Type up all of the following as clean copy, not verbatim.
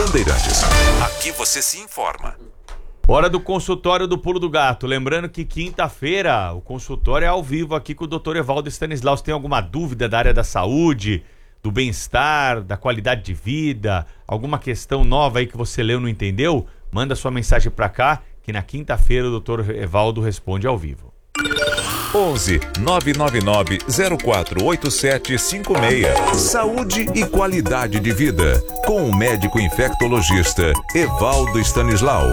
Bandeirantes. Aqui você se informa. Hora do consultório do Pulo do Gato. Lembrando que quinta-feira o consultório é ao vivo aqui com o Dr. Evaldo Stanislau. Se tem alguma dúvida da área da saúde, do bem-estar, da qualidade de vida, alguma questão nova aí que você leu e não entendeu, manda sua mensagem pra cá, que na quinta-feira o Dr. Evaldo responde ao vivo. 11 999 048756. Saúde e qualidade de vida. Com o médico infectologista Evaldo Stanislau.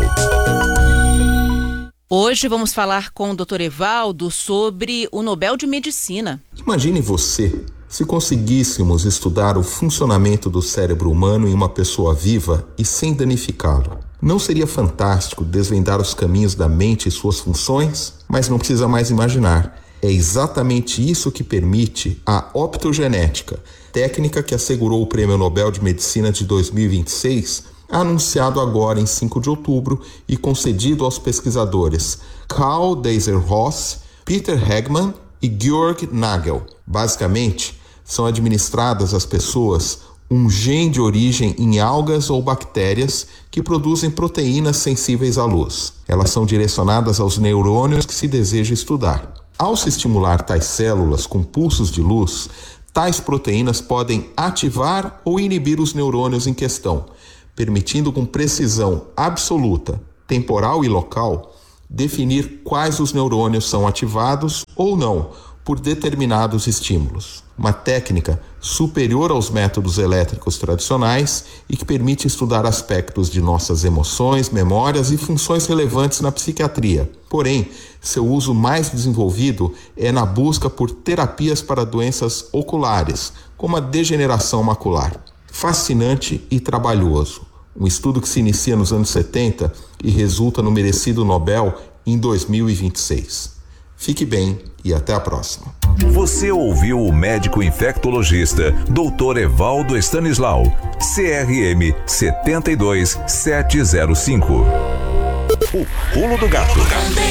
Hoje vamos falar com o Dr. Evaldo sobre o Nobel de Medicina. Imagine você, se conseguíssemos estudar o funcionamento do cérebro humano em uma pessoa viva e sem danificá-lo. Não seria fantástico desvendar os caminhos da mente e suas funções? Mas não precisa mais imaginar. É exatamente isso que permite a optogenética, técnica que assegurou o Prêmio Nobel de Medicina de 2026, anunciado agora em 5 de outubro e concedido aos pesquisadores Karl Deiser-Ross, Peter Hegman e Georg Nagel. Basicamente, são administradas às pessoas um gene de origem em algas ou bactérias que produzem proteínas sensíveis à luz. Elas são direcionadas aos neurônios que se deseja estudar. Ao se estimular tais células com pulsos de luz, tais proteínas podem ativar ou inibir os neurônios em questão, permitindo com precisão absoluta, temporal e local, definir quais os neurônios são ativados ou não por determinados estímulos. Uma técnica superior aos métodos elétricos tradicionais e que permite estudar aspectos de nossas emoções, memórias e funções relevantes na psiquiatria. Porém, seu uso mais desenvolvido é na busca por terapias para doenças oculares, como a degeneração macular. Fascinante e trabalhoso. Um estudo que se inicia nos anos 70 e resulta no merecido Nobel em 2026. Fique bem e até a próxima. Você ouviu o médico infectologista Dr. Evaldo Stanislau, CRM 72705. O Pulo do Gato.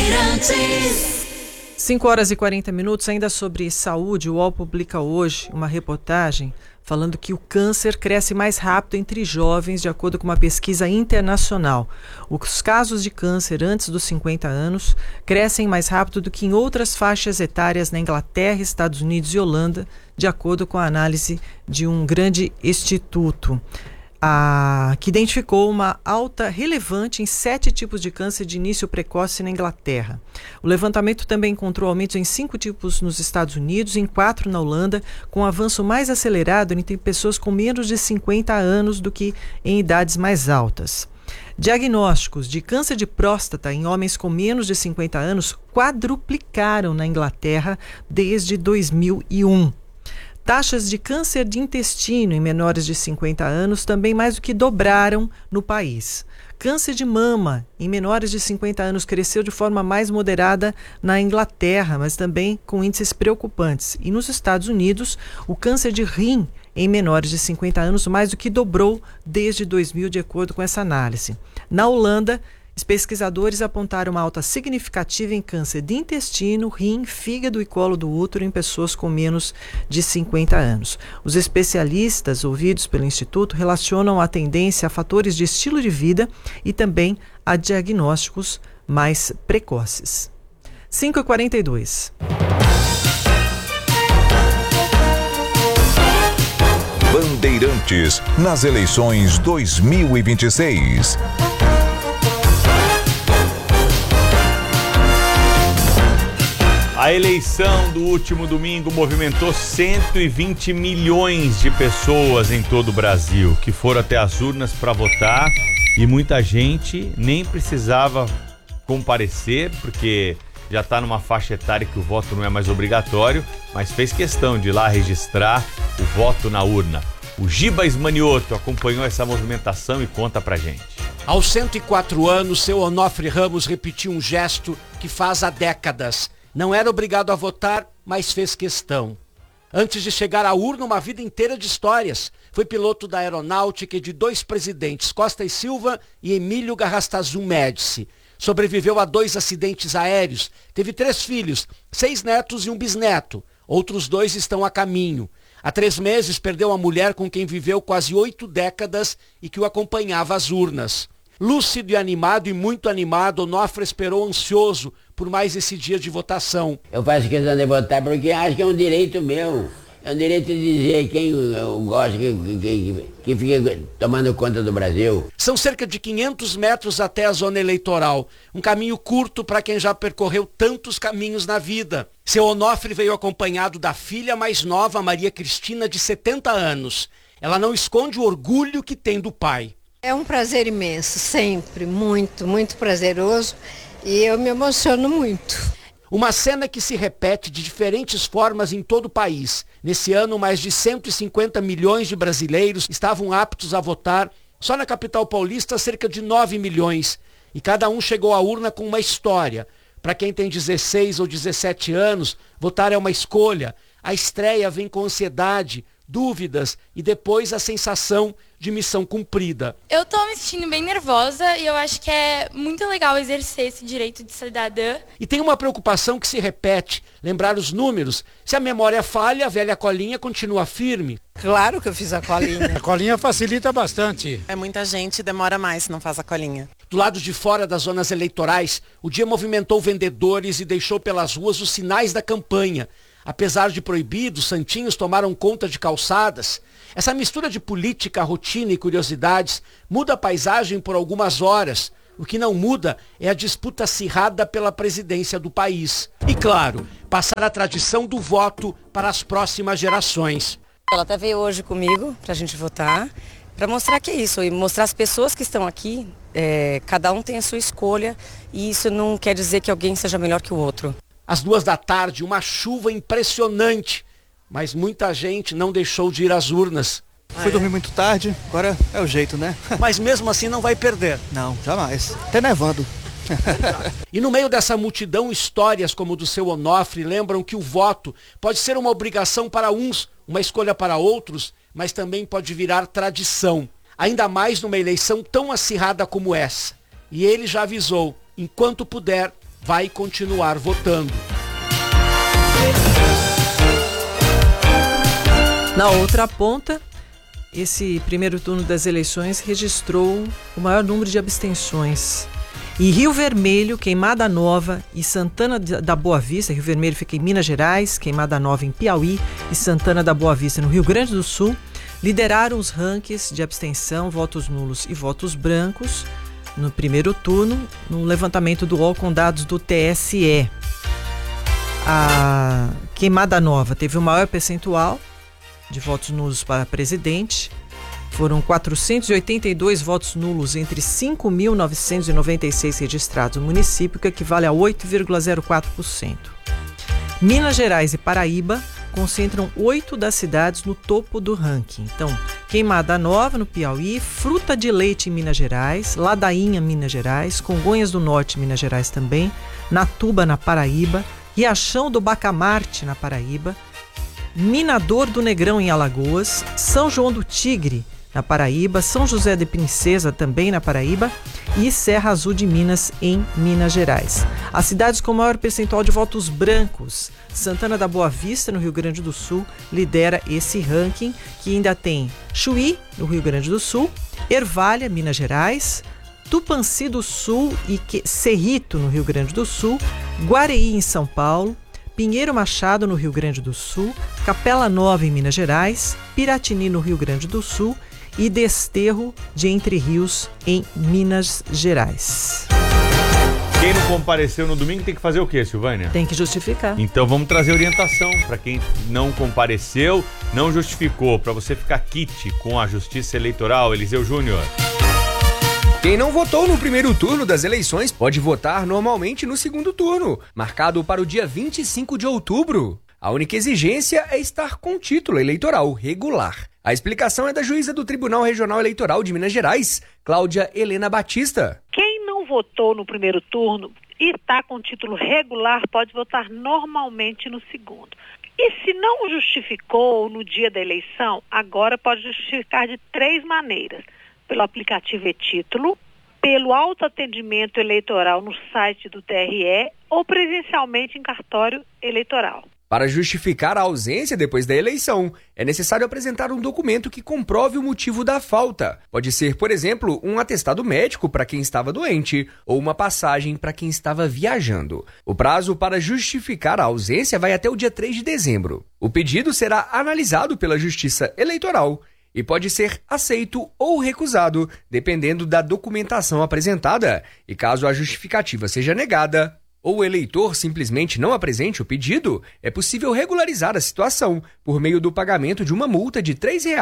5h40, ainda sobre saúde. O UOL publica hoje uma reportagem falando que o câncer cresce mais rápido entre jovens, de acordo com uma pesquisa internacional. Os casos de câncer antes dos 50 anos crescem mais rápido do que em outras faixas etárias na Inglaterra, Estados Unidos e Holanda, de acordo com a análise de um grande instituto. Que identificou uma alta relevante em 7 tipos de câncer de início precoce na Inglaterra. O levantamento também encontrou aumentos em 5 tipos nos Estados Unidos e em 4 na Holanda, com um avanço mais acelerado entre pessoas com menos de 50 anos do que em idades mais altas. Diagnósticos de câncer de próstata em homens com menos de 50 anos quadruplicaram na Inglaterra desde 2001. Taxas de câncer de intestino em menores de 50 anos também mais do que dobraram no país. Câncer de mama em menores de 50 anos cresceu de forma mais moderada na Inglaterra, mas também com índices preocupantes. E nos Estados Unidos, o câncer de rim em menores de 50 anos mais do que dobrou desde 2000, de acordo com essa análise. Na Holanda, os pesquisadores apontaram uma alta significativa em câncer de intestino, rim, fígado e colo do útero em pessoas com menos de 50 anos. Os especialistas ouvidos pelo Instituto relacionam a tendência a fatores de estilo de vida e também a diagnósticos mais precoces. 5h42. Bandeirantes nas eleições 2026. A eleição do último domingo movimentou 120 milhões de pessoas em todo o Brasil que foram até as urnas para votar, e muita gente nem precisava comparecer porque já está numa faixa etária que o voto não é mais obrigatório, mas fez questão de ir lá registrar o voto na urna. O Giba Ismanioto acompanhou essa movimentação e conta pra gente. Aos 104 anos, seu Onofre Ramos repetiu um gesto que faz há décadas. Não era obrigado a votar, mas fez questão. Antes de chegar à urna, uma vida inteira de histórias. Foi piloto da aeronáutica e de 2 presidentes, Costa e Silva e Emílio Garrastazu Médici. Sobreviveu a 2 acidentes aéreos. Teve 3 filhos, 6 netos e um bisneto. Outros 2 estão a caminho. Há 3 meses perdeu a mulher com quem viveu quase 8 décadas e que o acompanhava às urnas. Lúcido e animado, e muito animado, Onofre esperou ansioso por mais esse dia de votação. Eu faço questão de votar porque acho que é um direito meu. É um direito de dizer quem eu gosto, que fica tomando conta do Brasil. São cerca de 500 metros até a zona eleitoral. Um caminho curto para quem já percorreu tantos caminhos na vida. Seu Onofre veio acompanhado da filha mais nova, Maria Cristina, de 70 anos. Ela não esconde o orgulho que tem do pai. É um prazer imenso, sempre, muito, muito prazeroso, e eu me emociono muito. Uma cena que se repete de diferentes formas em todo o país. Nesse ano, mais de 150 milhões de brasileiros estavam aptos a votar. Só na capital paulista, cerca de 9 milhões. E cada um chegou à urna com uma história. Para quem tem 16 ou 17 anos, votar é uma escolha. A estreia vem com ansiedade, dúvidas e depois a sensação de missão cumprida. Eu tô me sentindo bem nervosa e eu acho que é muito legal exercer esse direito de cidadã. E tem uma preocupação que se repete, lembrar os números. Se a memória falha, a velha colinha continua firme. Claro que eu fiz a colinha. A colinha facilita bastante. É muita gente, demora mais se não faz a colinha. Do lado de fora das zonas eleitorais, o dia movimentou vendedores e deixou pelas ruas os sinais da campanha. Apesar de proibido, santinhos tomaram conta de calçadas. Essa mistura de política, rotina e curiosidades muda a paisagem por algumas horas. O que não muda é a disputa acirrada pela presidência do país. E claro, passar a tradição do voto para as próximas gerações. Ela até veio hoje comigo para a gente votar, para mostrar que é isso, e mostrar as pessoas que estão aqui, cada um tem a sua escolha, e isso não quer dizer que alguém seja melhor que o outro. Às 14h, uma chuva impressionante, mas muita gente não deixou de ir às urnas. Fui dormir muito tarde, agora é o jeito, né? Mas mesmo assim não vai perder. Não, jamais. Até nevando. E no meio dessa multidão, histórias como o do seu Onofre lembram que o voto pode ser uma obrigação para uns, uma escolha para outros, mas também pode virar tradição. Ainda mais numa eleição tão acirrada como essa. E ele já avisou, enquanto puder, vai continuar votando. Na outra ponta, esse primeiro turno das eleições registrou o maior número de abstenções. E Rio Vermelho, Queimada Nova e Santana da Boa Vista, Rio Vermelho fica em Minas Gerais, Queimada Nova em Piauí e Santana da Boa Vista no Rio Grande do Sul, lideraram os rankings de abstenção, votos nulos e votos brancos no primeiro turno, no levantamento do UOL com dados do TSE. A Queimada Nova teve o maior percentual de votos nulos para presidente. Foram 482 votos nulos entre 5.996 registrados no município, que equivale a 8,04%. Minas Gerais e Paraíba concentram 8 das cidades no topo do ranking. Então, Queimada Nova, no Piauí, Fruta de Leite em Minas Gerais, Ladainha, Minas Gerais, Congonhas do Norte, Minas Gerais também, Natuba, na Paraíba, Riachão do Bacamarte, na Paraíba, Minador do Negrão, em Alagoas, São João do Tigre, na Paraíba, São José de Princesa, também na Paraíba, e Serra Azul de Minas, em Minas Gerais. As cidades com maior percentual de votos brancos: Santana da Boa Vista, no Rio Grande do Sul, lidera esse ranking, que ainda tem Chuí, no Rio Grande do Sul, Ervalha, Minas Gerais, Tupanci do Sul e Cerrito, no Rio Grande do Sul, Guareí, em São Paulo, Pinheiro Machado, no Rio Grande do Sul, Capela Nova, em Minas Gerais, Piratini, no Rio Grande do Sul, e Desterro de Entre Rios, em Minas Gerais. Quem não compareceu no domingo tem que fazer o quê, Silvânia? Tem que justificar. Então vamos trazer orientação para quem não compareceu, não justificou, para você ficar quite com a Justiça Eleitoral. Eliseu Júnior. Quem não votou no primeiro turno das eleições pode votar normalmente no segundo turno, marcado para o dia 25 de outubro. A única exigência é estar com título eleitoral regular. A explicação é da juíza do Tribunal Regional Eleitoral de Minas Gerais, Cláudia Helena Batista. Quem não votou no primeiro turno e está com título regular pode votar normalmente no segundo. E se não justificou no dia da eleição, agora pode justificar de 3 maneiras: pelo aplicativo e-título, pelo autoatendimento eleitoral no site do TRE ou presencialmente em cartório eleitoral. Para justificar a ausência depois da eleição, é necessário apresentar um documento que comprove o motivo da falta. Pode ser, por exemplo, um atestado médico para quem estava doente ou uma passagem para quem estava viajando. O prazo para justificar a ausência vai até o dia 3 de dezembro. O pedido será analisado pela Justiça Eleitoral e pode ser aceito ou recusado, dependendo da documentação apresentada. E caso a justificativa seja negada, ou o eleitor simplesmente não apresente o pedido, é possível regularizar a situação por meio do pagamento de uma multa de R$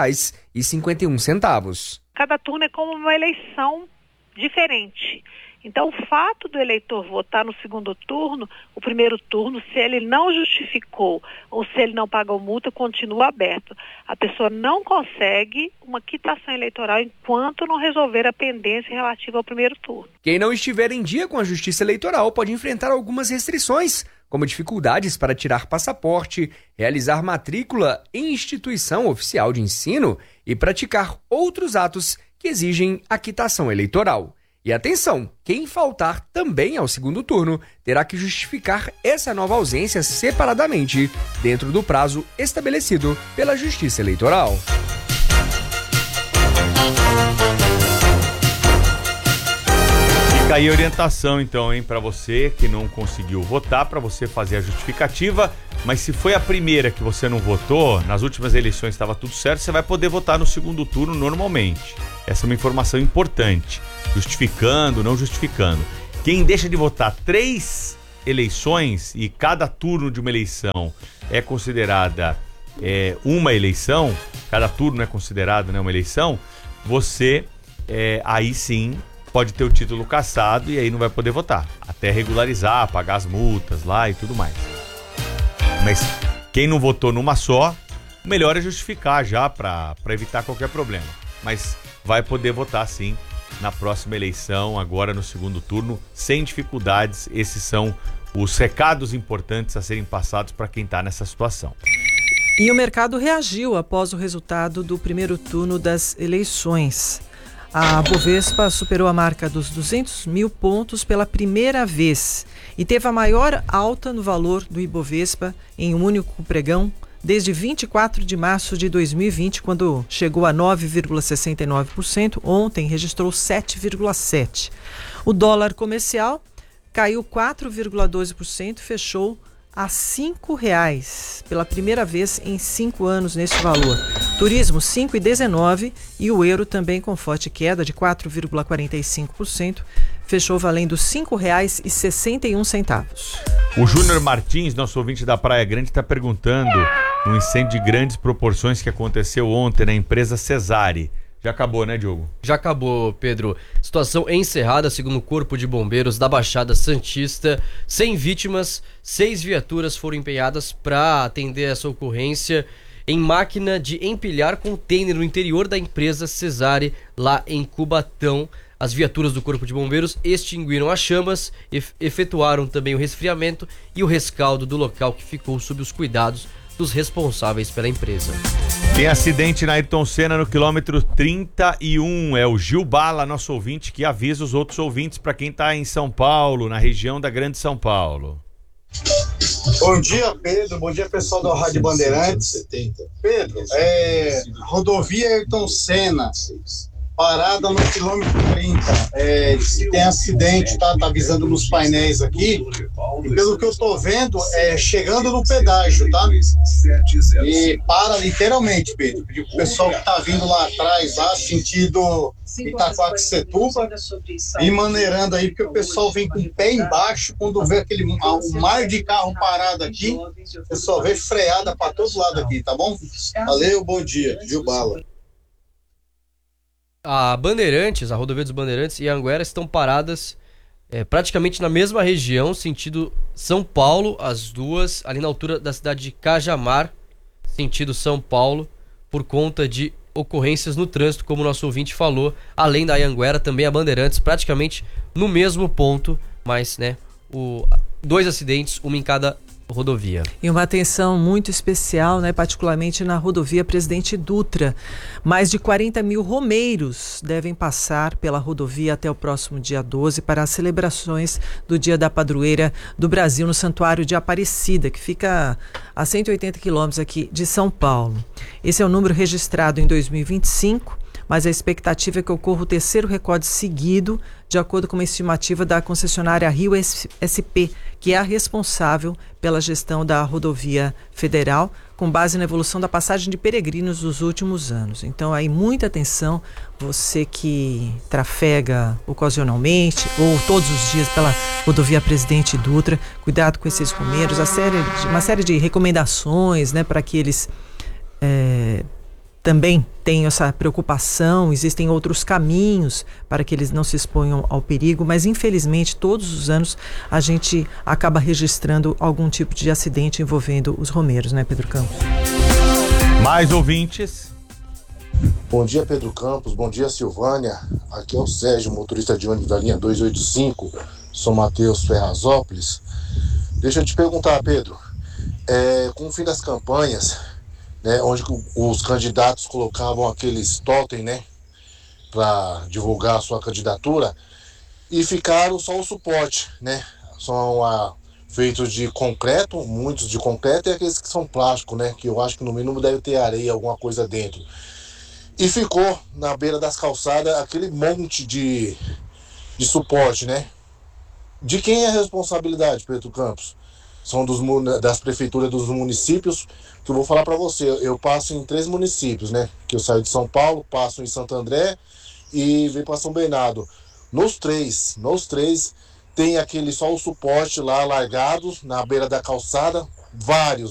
3,51. Cada turno é como uma eleição diferente. Então, o fato do eleitor votar no segundo turno, o primeiro turno, se ele não justificou ou se ele não pagou multa, continua aberto. A pessoa não consegue uma quitação eleitoral enquanto não resolver a pendência relativa ao primeiro turno. Quem não estiver em dia com a Justiça Eleitoral pode enfrentar algumas restrições, como dificuldades para tirar passaporte, realizar matrícula em instituição oficial de ensino e praticar outros atos que exigem a quitação eleitoral. E atenção, quem faltar também ao segundo turno terá que justificar essa nova ausência separadamente, dentro do prazo estabelecido pela Justiça Eleitoral. Fica aí a orientação, então, hein, para você que não conseguiu votar, para você fazer a justificativa. Mas se foi a primeira que você não votou, nas últimas eleições estava tudo certo, você vai poder votar no segundo turno normalmente. Essa é uma informação importante. Justificando, não justificando. Quem deixa de votar 3 eleições e cada turno de uma eleição é considerada uma eleição, cada turno é considerado, né, uma eleição, você aí sim pode ter o título cassado e aí não vai poder votar. Até regularizar, pagar as multas lá e tudo mais. Mas quem não votou numa só, o melhor é justificar já para evitar qualquer problema. Mas vai poder votar sim na próxima eleição, agora no segundo turno, sem dificuldades. Esses são os recados importantes a serem passados para quem está nessa situação. E o mercado reagiu após o resultado do primeiro turno das eleições. A Bovespa superou a marca dos 200 mil pontos pela primeira vez e teve a maior alta no valor do Ibovespa em um único pregão desde 24 de março de 2020, quando chegou a 9,69%. Ontem registrou 7,7%. O dólar comercial caiu 4,12% e fechou a R$ 5,00 pela primeira vez em 5 anos nesse valor. Turismo 5,19 e o euro também com forte queda de 4,45%, fechou valendo R$ 5,61. O Júnior Martins, nosso ouvinte da Praia Grande, está perguntando um incêndio de grandes proporções que aconteceu ontem na empresa Cesare. Já acabou, né, Diogo? Já acabou, Pedro. Situação encerrada, segundo o Corpo de Bombeiros da Baixada Santista. 100 vítimas, 6 viaturas foram empenhadas para atender essa ocorrência em máquina de empilhar container no interior da empresa Cesare, lá em Cubatão. As viaturas do Corpo de Bombeiros extinguiram as chamas, efetuaram também o resfriamento e o rescaldo do local, que ficou sob os cuidados dos responsáveis pela empresa. Tem acidente na Ayrton Senna no quilômetro 31. É o Gil Bala, nosso ouvinte, que avisa os outros ouvintes para quem está em São Paulo, na região da Grande São Paulo. Bom dia, Pedro. Bom dia, pessoal da Rádio Bandeirantes. Pedro, rodovia Ayrton Senna, parada no quilômetro 30. Se tem acidente, tá avisando nos painéis aqui. E pelo que eu tô vendo, chegando no pedágio, tá? E para literalmente, Pedro. Pedir pro pessoal que tá vindo lá atrás, lá, sentido Itaquaquecetuba, e maneirando aí, porque o pessoal vem com o pé embaixo, quando vê um mar de carro parado aqui, o pessoal vê freada para todo lado aqui, tá bom? Valeu, bom dia. Gil Bala. A Bandeirantes, a rodovia dos Bandeirantes e a Anguera estão paradas praticamente na mesma região, sentido São Paulo, as duas, ali na altura da cidade de Cajamar, sentido São Paulo, por conta de ocorrências no trânsito, como o nosso ouvinte falou. Além da Anguera, também a Bandeirantes, praticamente no mesmo ponto, mas, né, 2 acidentes, uma em cada rodovia. E uma atenção muito especial, né, particularmente na rodovia Presidente Dutra. Mais de 40 mil romeiros devem passar pela rodovia até o próximo dia 12 para as celebrações do Dia da Padroeira do Brasil no Santuário de Aparecida, que fica a 180 quilômetros aqui de São Paulo. Esse é o número registrado em 2025, mas a expectativa é que ocorra o terceiro recorde seguido, de acordo com uma estimativa da concessionária Rio SP, que é a responsável pela gestão da rodovia federal, com base na evolução da passagem de peregrinos dos últimos anos. Então, aí, muita atenção, você que trafega ocasionalmente ou todos os dias pela rodovia Presidente Dutra, cuidado com esses romeiros, uma série de recomendações, né, para que eles também tenham essa preocupação. Existem outros caminhos para que eles não se exponham ao perigo, mas infelizmente todos os anos a gente acaba registrando algum tipo de acidente envolvendo os romeiros, né, Pedro Campos? Mais ouvintes. Bom dia, Pedro Campos. Bom dia, Silvânia. Aqui é o Sérgio, motorista de ônibus da linha 285, São Mateus, Ferrazópolis. Deixa eu te perguntar, Pedro, com o fim das campanhas, né, onde os candidatos colocavam aqueles totem, né, para divulgar a sua candidatura, e ficaram só o suporte, né, são feitos de concreto, muitos de concreto, e aqueles que são plástico, né, que eu acho que no mínimo deve ter areia, alguma coisa dentro. E ficou na beira das calçadas aquele monte de suporte, né. De quem é a responsabilidade, Pedro Campos? São das prefeituras dos municípios, que eu vou falar para você. Eu passo em 3 municípios, né? Que eu saio de São Paulo, passo em Santo André e venho para São Bernardo. Nos três tem aquele só o suporte lá largado na beira da calçada, vários